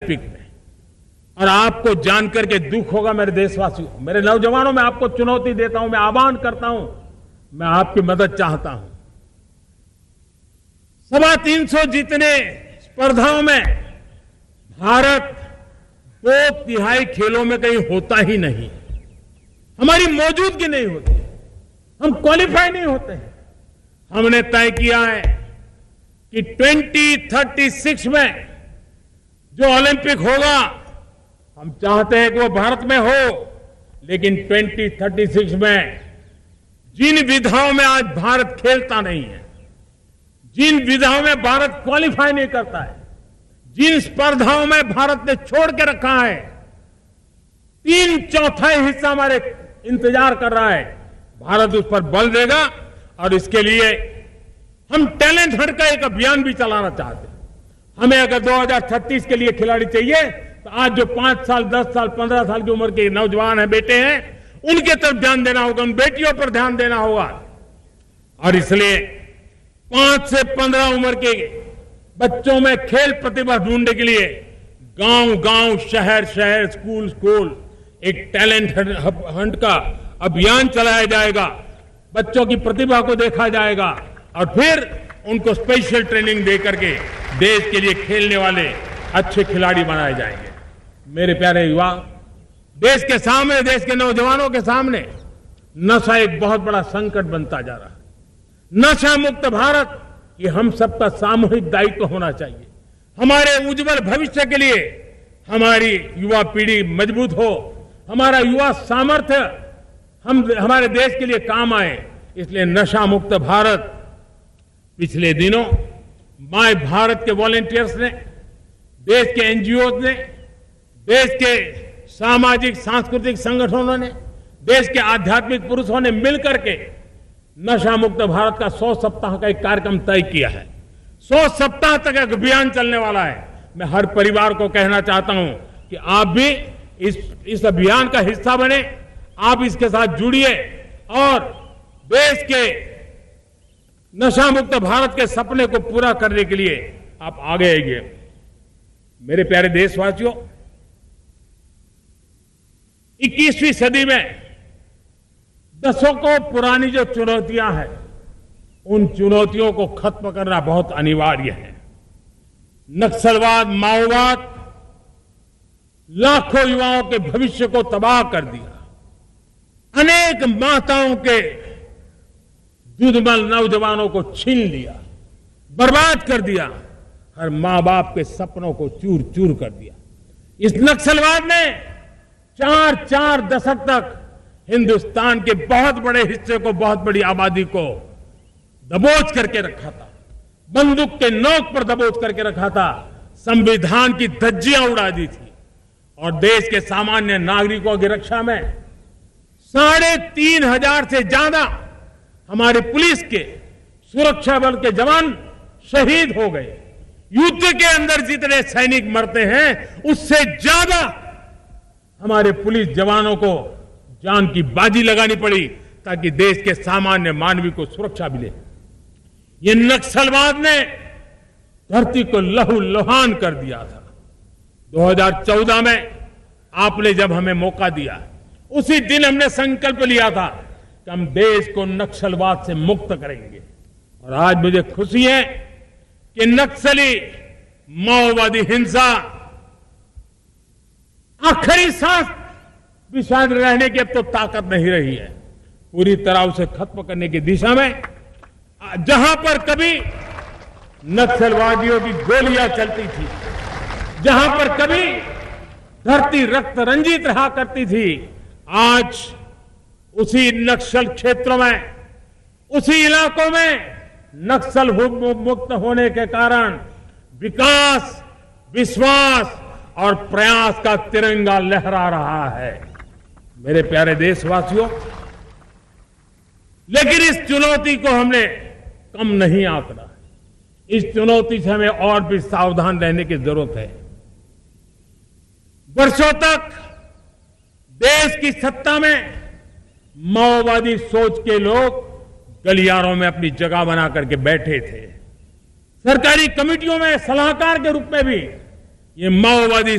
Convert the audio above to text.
Olympic में। और आपको जानकर के दुख होगा मेरे देशवासियों, मेरे नौजवानों, मैं आपको चुनौती देता हूं, मैं आह्वान करता हूं, मैं आपकी मदद चाहता हूं। 350 जितने स्पर्धाओं में भारत 2/3 खेलों में कहीं होता ही नहीं, हमारी मौजूदगी नहीं होती, हम क्वालिफाई नहीं होते हैं। हमने तय किया है कि 2036 में जो ओलंपिक होगा, हम चाहते हैं कि वो भारत में हो, लेकिन 2036 में जिन विधाओं में आज भारत खेलता नहीं है, जिन विधाओं में भारत क्वालिफाई नहीं करता है, जिन स्पर्धाओं में भारत ने छोड़ के रखा है, 3/4 हिस्सा हमारे इंतजार कर रहा है। भारत उस पर बल देगा और इसके लिए हम टैलेंट हंट का एक अभियान भी चलाना चाहते हैं। हमें अगर 2036 के लिए खिलाड़ी चाहिए तो आज जो 5 साल, 10 साल, 15 साल की उम्र के नौजवान हैं, बेटे हैं, उनके तरफ ध्यान देना होगा, उन बेटियों पर ध्यान देना होगा। और इसलिए 5 से 15 उम्र के बच्चों में खेल प्रतिभा ढूंढने के लिए गांव गांव, शहर शहर, स्कूल स्कूल एक टैलेंट हंट का अभियान चलाया जाएगा। बच्चों की प्रतिभा को देखा जाएगा और फिर उनको स्पेशल ट्रेनिंग दे करके देश के लिए खेलने वाले अच्छे खिलाड़ी बनाए जाएंगे। मेरे प्यारे युवा, देश के सामने, देश के नौजवानों के सामने नशा एक बहुत बड़ा संकट बनता जा रहा है। नशा मुक्त भारत, ये हम सबका सामूहिक दायित्व होना चाहिए। हमारे उज्जवल भविष्य के लिए हमारी युवा पीढ़ी मजबूत हो, हमारा युवा सामर्थ्य हमारे देश के लिए काम आए, इसलिए नशा मुक्त भारत। पिछले दिनों माय भारत के वॉलंटियर्स ने, देश के एनजीओ ने, देश के सामाजिक सांस्कृतिक संगठनों ने, देश के आध्यात्मिक पुरुषों ने मिलकर के नशा मुक्त भारत का 100 सप्ताह का एक कार्यक्रम तय किया है। 100 सप्ताह तक एक अभियान चलने वाला है। मैं हर परिवार को कहना चाहता हूं कि आप भी इस अभियान का हिस्सा बने, आप इसके साथ जुड़िए और देश के नशा मुक्त भारत के सपने को पूरा करने के लिए आप आगे आइए। मेरे प्यारे देशवासियों, 21वीं सदी में दशकों पुरानी जो चुनौतियां हैं, उन चुनौतियों को खत्म करना बहुत अनिवार्य है। नक्सलवाद, माओवाद लाखों युवाओं के भविष्य को तबाह कर दिया। अनेक माताओं के दुधमल नौजवानों को छीन लिया, बर्बाद कर दिया, हर मां बाप के सपनों को चूर चूर कर दिया। इस नक्सलवाद ने 4 दशक तक हिंदुस्तान के बहुत बड़े हिस्से को, बहुत बड़ी आबादी को दबोच करके रखा था, बंदूक के नोक पर दबोच करके रखा था, संविधान की धज्जियां उड़ा दी थी और देश के सामान्य नागरिकों की रक्षा में 3,500 से ज्यादा हमारे पुलिस के, सुरक्षा बल के जवान शहीद हो गए। युद्ध के अंदर जितने सैनिक मरते हैं, उससे ज्यादा हमारे पुलिस जवानों को जान की बाजी लगानी पड़ी ताकि देश के सामान्य मानवी को सुरक्षा मिले। ये नक्सलवाद ने धरती को लहूलुहान कर दिया था। 2014 में आपने जब हमें मौका दिया, उसी दिन हमने संकल्प लिया था कि हम देश को नक्सलवाद से मुक्त करेंगे। और आज मुझे खुशी है कि नक्सली माओवादी हिंसा आखिरी सांस भी शायद रहने की अब तो ताकत नहीं रही है। पूरी तरह उसे खत्म करने की दिशा में जहां पर कभी नक्सलवादियों की गोलियां चलती थी, जहां पर कभी धरती रक्त रंजित रहा करती थी, आज उसी नक्सल क्षेत्रों में, उसी इलाकों में नक्सल मुक्त होने के कारण विकास, विश्वास और प्रयास का तिरंगा लहरा रहा है। मेरे प्यारे देशवासियों, लेकिन इस चुनौती को हमने कम नहीं आंकना। इस चुनौती से हमें और भी सावधान रहने की जरूरत है। वर्षों तक देश की सत्ता में माओवादी सोच के लोग गलियारों में अपनी जगह बना करके बैठे थे। सरकारी कमेटियों में सलाहकार के रूप में भी ये माओवादी